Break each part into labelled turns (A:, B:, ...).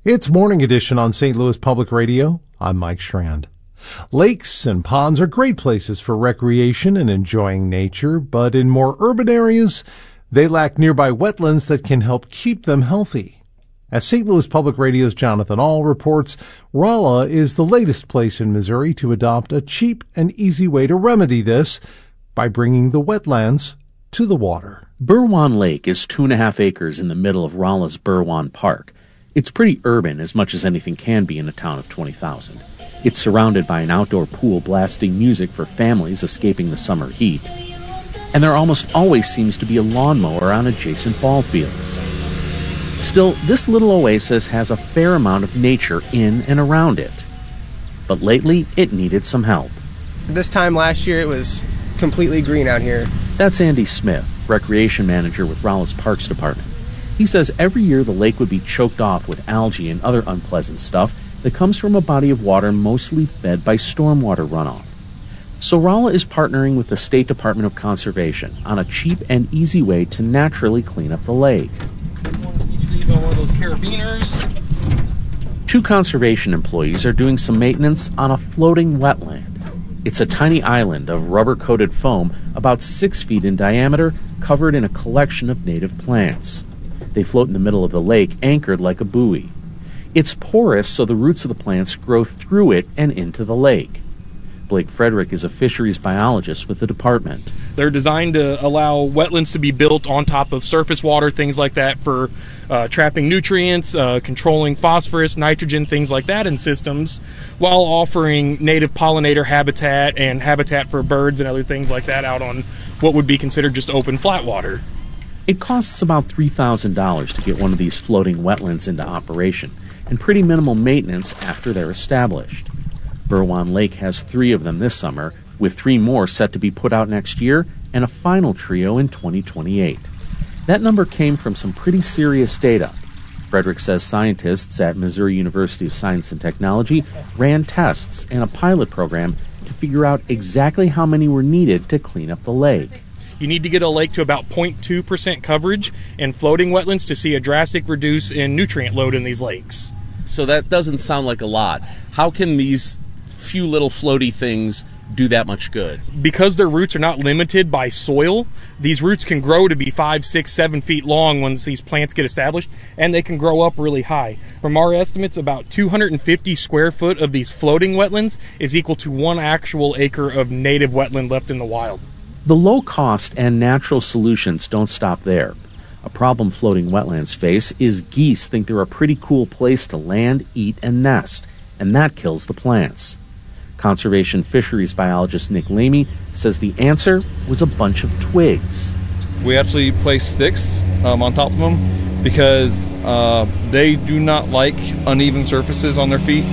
A: It's Morning Edition on St. Louis Public Radio. I'm Mike Schrand. Lakes and ponds are great places for recreation and enjoying nature, but in more urban areas, they lack nearby wetlands that can help keep them healthy. As St. Louis Public Radio's Jonathan Ahl reports, Rolla is the latest place in Missouri to adopt a cheap and easy way to remedy this by bringing the wetlands to the water.
B: Berwan Lake is 2.5 acres in the middle of Rolla's Berwan Park. It's pretty urban, as much as anything can be in a town of 20,000. It's surrounded by an outdoor pool blasting music for families escaping the summer heat. And there almost always seems to be a lawnmower on adjacent ball fields. Still, this little oasis has a fair amount of nature in and around it. But lately, it needed some help.
C: This time last year, it was completely green out here.
B: That's Andy Smith, recreation manager with Rolla's Parks Department. He says every year the lake would be choked off with algae and other unpleasant stuff that comes from a body of water mostly fed by stormwater runoff. So Rolla is partnering with the State Department of Conservation on a cheap and easy way to naturally clean up the lake.
D: Each of these on one of those carabiners.
B: 2 conservation employees are doing some maintenance on a floating wetland. It's a tiny island of rubber-coated foam about 6 feet in diameter, covered in a collection of native plants. They float in the middle of the lake, anchored like a buoy. It's porous, so the roots of the plants grow through it and into the lake. Blake Frederick is a fisheries biologist with the department.
D: They're designed to allow wetlands to be built on top of surface water, things like that, for trapping nutrients, controlling phosphorus, nitrogen, things like that in systems, while offering native pollinator habitat and habitat for birds and other things like that out on what would be considered just open flat water.
B: It costs about $3,000 to get one of these floating wetlands into operation, and pretty minimal maintenance after they're established. Berwan Lake has 3 of them this summer, with 3 more set to be put out next year, and a final trio in 2028. That number came from some pretty serious data. Frederick says scientists at Missouri University of Science and Technology ran tests and a pilot program to figure out exactly how many were needed to clean up the lake.
D: You need to get a lake to about 0.2% coverage in floating wetlands to see a drastic reduce in nutrient load in these lakes.
E: So that doesn't sound like a lot. How can these few little floaty things do that much good?
D: Because their roots are not limited by soil, these roots can grow to be 5, 6, 7 feet long once these plants get established, and they can grow up really high. From our estimates, about 250 square foot of these floating wetlands is equal to 1 actual acre of native wetland left in the wild.
B: The low cost and natural solutions don't stop there. A problem floating wetlands face is geese think they're a pretty cool place to land, eat, and nest, and that kills the plants. Conservation fisheries biologist Nick Lamy says the answer was a bunch of twigs.
F: We actually place sticks on top of them because they do not like uneven surfaces on their feet.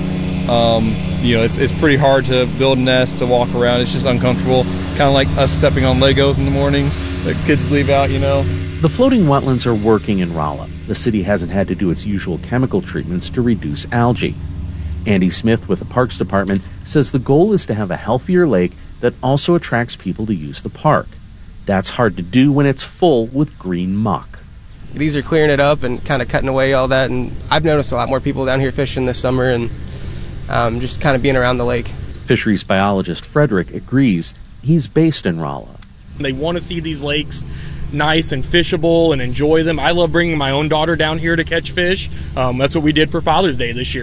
F: It's pretty hard to build a nest, to walk around. It's just uncomfortable. Kind of like us stepping on Legos in the morning that kids leave out,
B: The floating wetlands are working in Rolla. The city hasn't had to do its usual chemical treatments to reduce algae. Andy Smith with the Parks Department says the goal is to have a healthier lake that also attracts people to use the park. That's hard to do when it's full with green muck.
C: These are clearing it up and kind of cutting away all that, and I've noticed a lot more people down here fishing this summer and just kind of being around the lake.
B: Fisheries biologist Frederick agrees. He's based in Rolla.
D: They want to see these lakes nice and fishable and enjoy them. I love bringing my own daughter down here to catch fish. That's what we did for Father's Day this year.